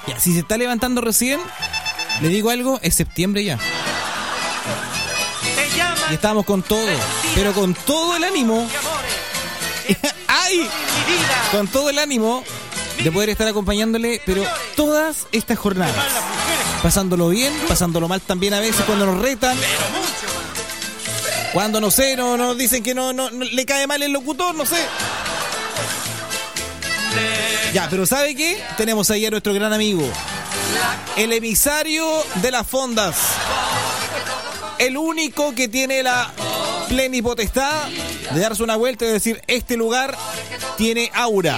Ya, si se está levantando recién, le digo algo, es septiembre ya. Y estamos con todo, pero con todo el ánimo. ¡Ay! Con todo el ánimo de poder estar acompañándole, pero todas estas jornadas. Pasándolo bien, pasándolo mal también a veces cuando nos retan. Cuando, no sé, no nos dicen que no le cae mal el locutor, no sé. Ya, pero ¿sabe qué? Tenemos ahí a nuestro gran amigo, el emisario de las fondas, el único que tiene la plenipotestad de darse una vuelta y decir, este lugar tiene aura.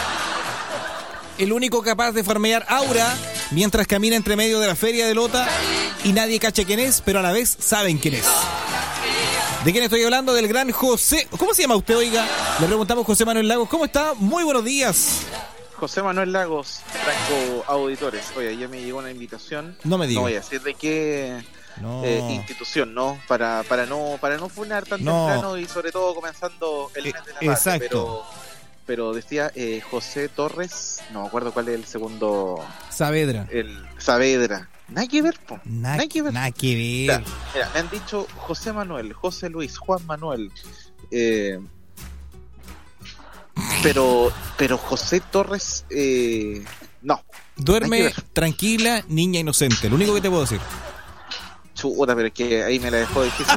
El único capaz de farmear aura mientras camina entre medio de la feria de Lota y nadie cacha quién es, pero a la vez saben quién es. ¿De quién estoy hablando? Del gran José. ¿Cómo se llama usted, oiga? Le preguntamos, José Manuel Lagos. ¿Cómo está? Muy buenos días. José Manuel Lagos, Franco Auditores. Oye, ya me llegó una invitación. No me diga. No voy a decir de qué institución, ¿no? Para no funar tan No. temprano y sobre todo comenzando el mes de la patria. Exacto. Pero decía José Torres, no me acuerdo cuál es el segundo. Saavedra. El Saavedra. Nada que ver, po. Nada que ver. Nada que ver. Mira, me han dicho José Manuel, José Luis, Juan Manuel. Pero José Torres, no. Duerme tranquila, niña inocente. Lo único que te puedo decir. Chuta, pero es que ahí me la dejó difícil.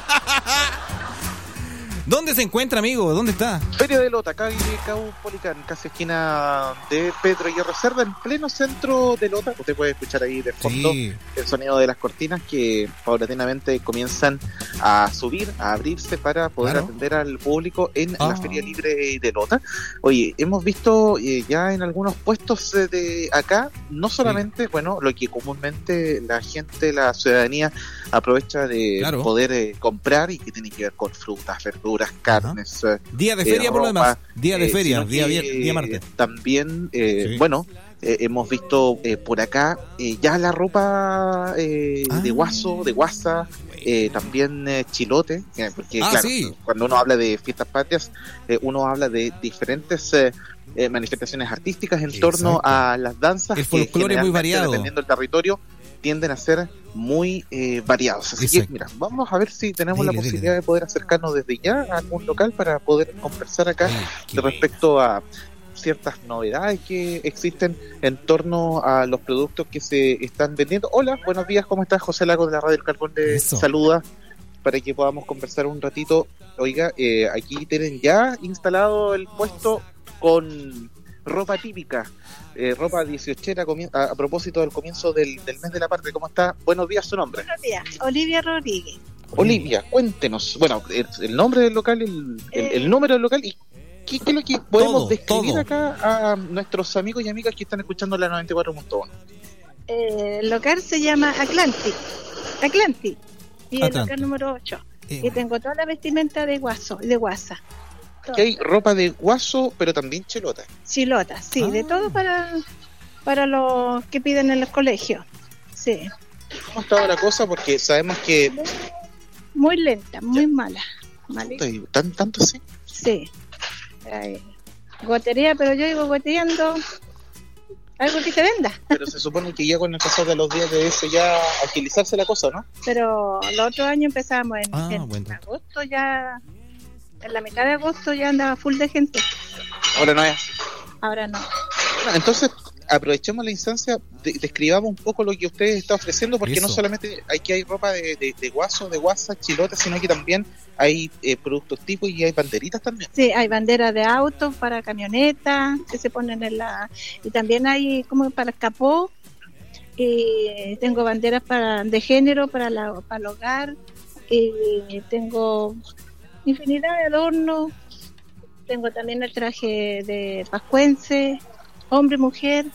¿Dónde se encuentra, amigo? ¿Dónde está? Feria de Lota, calle Caupolicán, casi esquina de Pedro Hierro Cerda, en pleno centro de Lota. Usted puede escuchar ahí de fondo el sonido de las cortinas que paulatinamente comienzan a subir, a abrirse para poder atender al público en la Feria Libre de Lota. Oye, hemos visto ya en algunos puestos de acá, no solamente, bueno, lo que comúnmente la gente, la ciudadanía aprovecha de poder comprar y que tiene que ver con frutas, verduras, carnes. Día de feria, por lo demás. Día de feria, día martes. También, bueno, hemos visto por acá ya la ropa de guaso, de guasa, también chilote, porque claro, cuando uno habla de fiestas patrias, uno habla de diferentes manifestaciones artísticas en torno a las danzas. El folclore muy variado. Dependiendo del territorio, tienden a ser muy variados. Así que, mira, vamos a ver si tenemos la posibilidad de poder acercarnos desde ya a algún local para poder conversar acá respecto a ciertas novedades que existen en torno a los productos que se están vendiendo. Hola, buenos días, ¿cómo estás? José Lagos de la Radio El Carbón le saluda para que podamos conversar un ratito. Oiga, aquí tienen ya instalado el puesto con ropa típica, ropa 18era a propósito del comienzo del mes de la patria. ¿Cómo está? Buenos días, su nombre. Buenos días, Olivia Rodríguez. Olivia, cuéntenos, bueno, el nombre del local, el número del local y qué es lo que podemos describir acá a nuestros amigos y amigas que están escuchando la 94.1. El local se llama Atlantic, y el local número 8. Y tengo toda la vestimenta de guasa. Aquí hay ropa de guaso, pero también chilota. Chilota, sí, de todo para los que piden en los colegios. Sí. ¿Cómo ha estado la cosa? Porque sabemos que... Muy lenta, muy mala. ¿Tanto así? Sí. Gotería, pero yo digo goteando algo que se venda. Pero se supone que ya con el pasar de los días de eso ya agilizarse la cosa, ¿no? Pero el otro año empezamos en agosto ya... En la mitad de agosto ya andaba full de gente. Ahora no es. Ahora no. Bueno, entonces aprovechemos la instancia, describamos un poco lo que usted está ofreciendo, porque no solamente aquí hay ropa de guaso, de guasa, chilota, sino que también hay productos tipos y hay banderitas también. Sí, hay banderas de autos para camionetas que se ponen en la... Y también hay como para el capó. Y tengo banderas de género para el hogar. Y tengo... infinidad de adornos. Tengo también el traje de pascuense, hombre, mujer.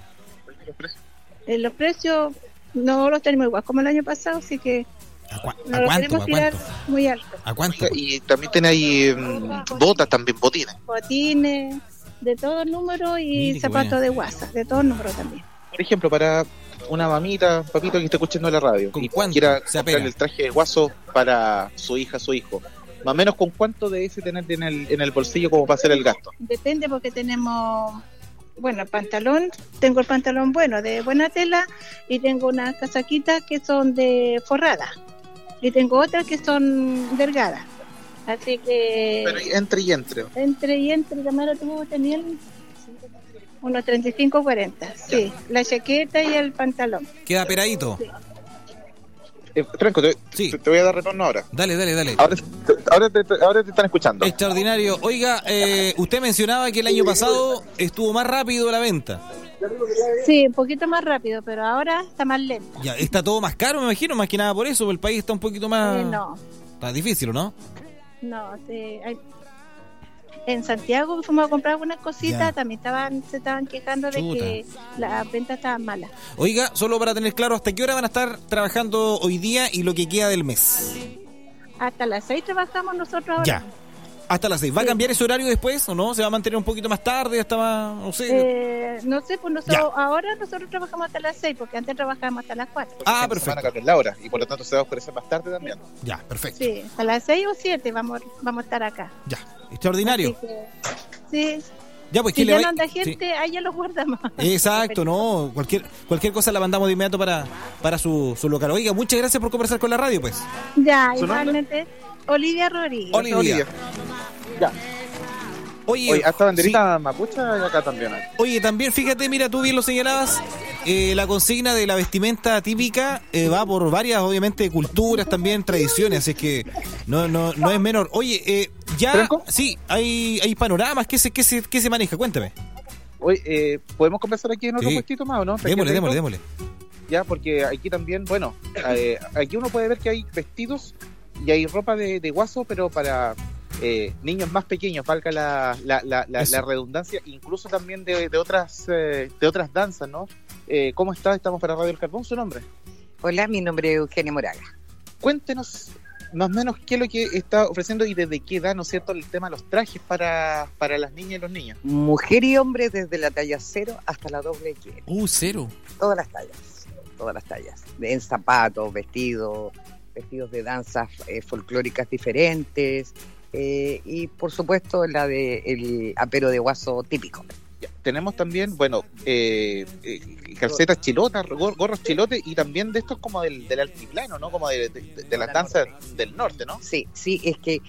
Los precios no los tenemos igual como el año pasado, así que no los queremos tirar muy alto. ¿A cuánto? Y también tiene ahí botas, también botines de todo número y zapatos de guasa, de todo número también. Por ejemplo, para una mamita, papito que está escuchando la radio y quiera comprarle el traje de guaso para su hija, su hijo, más o menos, ¿con cuánto debe tener en el bolsillo como para hacer el gasto? Depende, porque tenemos bueno, pantalón, tengo el pantalón bueno, de buena tela, y tengo unas casaquitas que son de forrada, y tengo otras que son delgadas. Así que... Pero entre y entre. Entre, Tamara, tú tenías unos 35, 40, sí, la chaqueta y el pantalón. Queda peradito. Sí. Franco, te voy a dar retorno ahora. Dale. Ahora te están escuchando. Extraordinario. Oiga, usted mencionaba que el año pasado estuvo más rápido la venta. Sí, un poquito más rápido, pero ahora está más lento. Ya, está todo más caro, me imagino, más que nada por eso, el país está un poquito más... No. Está difícil, ¿no? No, en Santiago fuimos a comprar algunas cositas, ya. También se estaban quejando de que las ventas estaban malas. Oiga, solo para tener claro, ¿hasta qué hora van a estar trabajando hoy día y lo que queda del mes? Hasta las 6 trabajamos nosotros ahora. Ya, hasta las 6. ¿Va a cambiar ese horario después o no? ¿Se va a mantener un poquito más tarde, hasta más, no sé? No sé, pues ahora nosotros trabajamos hasta las 6, porque antes trabajábamos hasta las 4. Perfecto. Van a cambiar la hora y por lo tanto se va a oscurecer más tarde también. Ya, perfecto. Sí, hasta las 6 o 7 vamos a estar acá. Ya, extraordinario. Sí. Ya, pues, si ya no anda gente, ahí ya los guardamos. Exacto, no, cualquier cosa la mandamos de inmediato para su local. Oiga, muchas gracias por conversar con la radio, pues. Ya, igualmente. Olivia Rodríguez. Olivia. Ya. Oye, hasta banderita mapuche y acá también hay. Oye, también fíjate, mira, tú bien lo señalabas, la consigna de la vestimenta típica va por varias, obviamente, culturas, también tradiciones, así que no es menor. Oye, ya, ¿Franco? Sí, hay panoramas, ¿qué se maneja? Cuéntame. Oye, ¿podemos conversar aquí en otro puestito más o no? Démosle. Ya, porque aquí también, bueno, aquí uno puede ver que hay vestidos y hay ropa de guaso, pero para... niños más pequeños, valga la redundancia, incluso también de otras danzas, ¿no? ¿Cómo está? Estamos para Radio El Carbón, ¿su nombre? Hola, mi nombre es Eugenia Moraga. Cuéntenos más o menos qué es lo que está ofreciendo y desde qué edad, ¿no es cierto?, el tema de los trajes para las niñas y los niños. Mujer y hombre desde la talla 0 hasta la doble XL. 0. Todas las tallas. En zapatos, vestidos de danzas folclóricas diferentes. Y por supuesto el apero de guaso típico. Ya, tenemos también, bueno, calcetas chilotas, gorros chilotes y también de estos como del altiplano, ¿no? Como de las danzas del norte, ¿no? Sí, es que,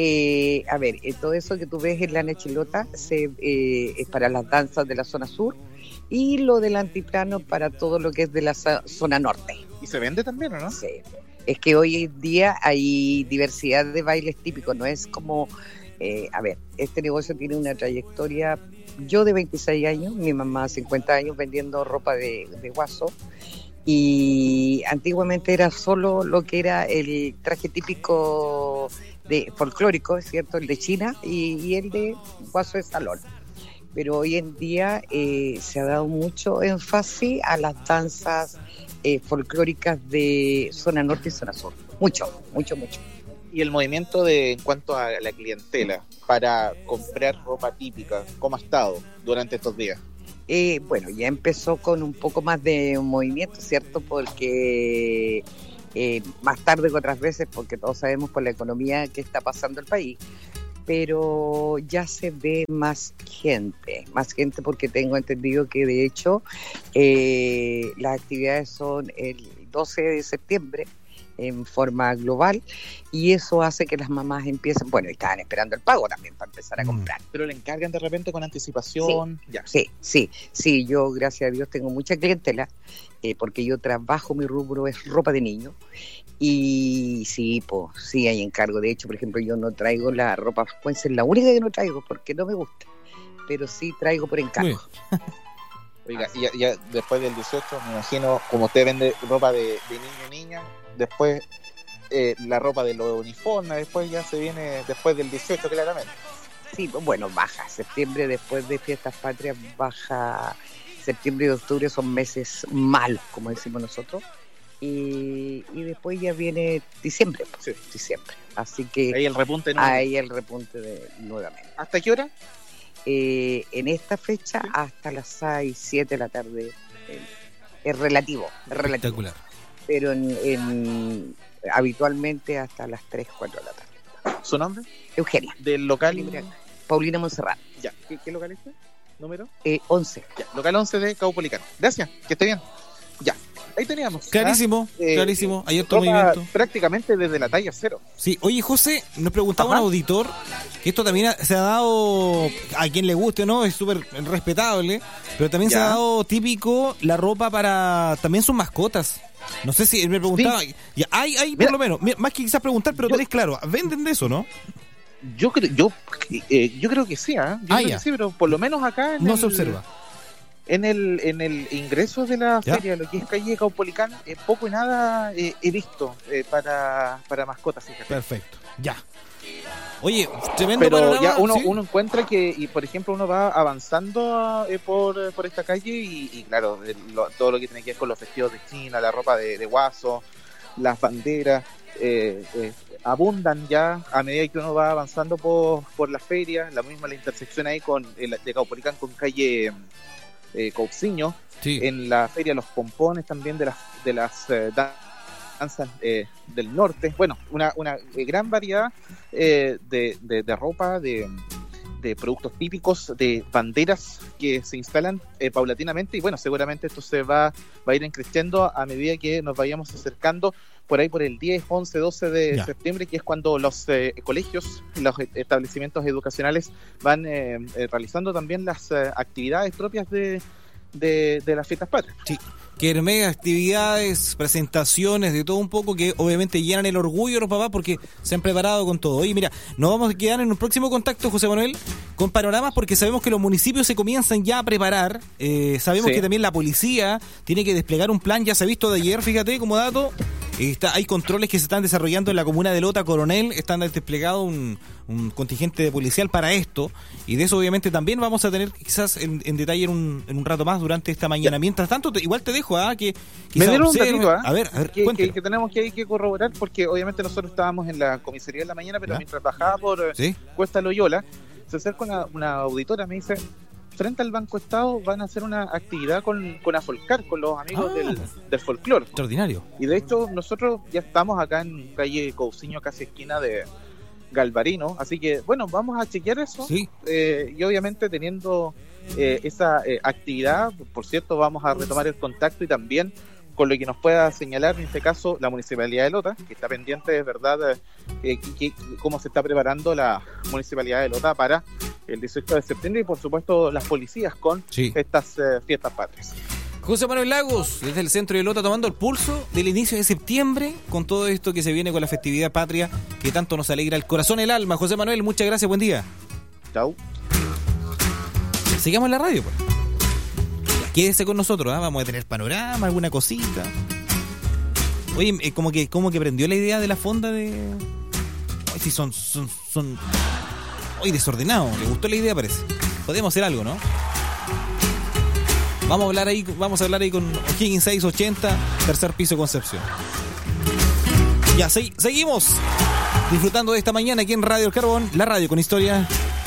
todo eso que tú ves en lana chilota es para las danzas de la zona sur y lo del altiplano para todo lo que es de la zona norte. ¿Y se vende también, o no? Sí. Es que hoy en día hay diversidad de bailes típicos, no es como, este negocio tiene una trayectoria, yo de 26 años, mi mamá 50 años vendiendo ropa de guaso, y antiguamente era solo lo que era el traje típico de folclórico, es cierto, el de China y el de guaso de salón. Pero hoy en día se ha dado mucho énfasis a las danzas folclóricas de zona norte y zona sur. Mucho. Y el movimiento en cuanto a la clientela para comprar ropa típica, ¿cómo ha estado durante estos días? Bueno, ya empezó con un poco más de un movimiento, ¿cierto? Porque más tarde que otras veces, porque todos sabemos por la economía que está pasando el país, pero ya se ve más gente porque tengo entendido que de hecho las actividades son el 12 de septiembre en forma global y eso hace que las mamás empiecen, bueno, y estaban esperando el pago también para empezar a comprar. Pero le encargan de repente con anticipación. Sí, yo gracias a Dios tengo mucha clientela porque yo trabajo, mi rubro es ropa de niño. Y sí hay encargo. De hecho, por ejemplo, yo no traigo la ropa, puede ser la única que no traigo porque no me gusta, pero sí traigo por encargo. Oiga, ya después del 18, me imagino, como usted vende ropa de niño y niña, después la ropa de los uniformes, después ya se viene después del 18, claramente. Sí, bueno, baja. Septiembre, después de Fiestas Patrias, baja. Septiembre y octubre son meses malos, como decimos nosotros. Y después ya viene diciembre. Así que ahí el repunte nuevamente. ¿Hasta qué hora? En esta fecha hasta las 6, 7 de la tarde. Es relativo. Espectacular. Pero habitualmente hasta las 3, 4 de la tarde. ¿Su nombre? Eugenia. ¿Del local? Paulina Montserrat. Ya. ¿Qué local es? número? 11. Ya, local 11 de Caupolicán. Gracias, que esté bien. Ya, ahí teníamos. Clarísimo, clarísimo. Ayer todo movimiento. Prácticamente desde la talla 0. Sí, oye, José, nos preguntaba un auditor que esto también se ha dado, a quien le guste o no, es súper respetable, pero también se ha dado típico la ropa para también sus mascotas. No sé si él me preguntaba. Sí. Ya, hay por lo menos, más que quizás preguntar, pero tenés claro, venden de eso, ¿no? Yo creo que sí, que sí, pero por lo menos acá se observa. En el ingreso de la feria, lo que es calle Caupolicán, poco y nada he visto para mascotas. Fíjate. Perfecto, ya. Oye, tremendo pero panorama, ya uno encuentra que, y por ejemplo, uno va avanzando por esta calle y claro, todo lo que tiene que ver con los vestidos de China, la ropa de guaso, las banderas, abundan ya a medida que uno va avanzando por la feria. La misma la intersección ahí de Caupolicán con calle Cousiño. Sí. En la feria los pompones también de las danzas del norte. Bueno, una gran variedad de ropa, de productos típicos, de banderas que se instalan paulatinamente, y bueno, seguramente esto se va a ir creciendo a medida que nos vayamos acercando por ahí por el 10, 11, 12 de septiembre, que es cuando los colegios, los establecimientos educacionales van realizando también las actividades propias de las fiestas patrias. Sí. Que mega actividades, presentaciones, de todo un poco, que obviamente llenan el orgullo de los papás porque se han preparado con todo. Oye, mira, nos vamos a quedar en un próximo contacto, José Manuel, con panoramas, porque sabemos que los municipios se comienzan ya a preparar. Sabemos que también la policía tiene que desplegar un plan, ya se ha visto de ayer, fíjate, como dato. Hay controles que se están desarrollando en la comuna de Lota, Coronel, están desplegado un contingente policial para esto, y de eso obviamente también vamos a tener quizás en detalle en un rato más durante esta mañana. Mientras tanto, igual te dejo que me dieron un datito, a ver que tenemos que corroborar, porque obviamente nosotros estábamos en la comisaría en la mañana, pero mientras bajaba por Cuesta Loyola, se acerca una auditora, me dice: frente al Banco Estado van a hacer una actividad con Afolcar, con los amigos del folclore. Extraordinario. Y de hecho nosotros ya estamos acá en calle Cousiño, casi esquina de Galvarino, así que bueno, vamos a chequear eso. Y obviamente teniendo esa actividad, por cierto, vamos a retomar el contacto y también con lo que nos pueda señalar en este caso la Municipalidad de Lota, que está pendiente, de verdad, cómo se está preparando la Municipalidad de Lota para el 18 de septiembre, y por supuesto las policías con estas fiestas patrias. José Manuel Lagos, desde el centro de Lota, tomando el pulso del inicio de septiembre con todo esto que se viene con la festividad patria que tanto nos alegra el corazón, el alma. José Manuel, muchas gracias, buen día. Chau. Sigamos en la radio, pues. Quédese con nosotros, vamos a tener panorama, alguna cosita. Oye, como que prendió la idea de la fonda de... Ay, sí, son hoy desordenados, le gustó la idea, parece. Podemos hacer algo, ¿no? Vamos a hablar ahí con O'Higgins 680, tercer piso Concepción. Ya, seguimos disfrutando de esta mañana aquí en Radio El Carbón, la radio con historia.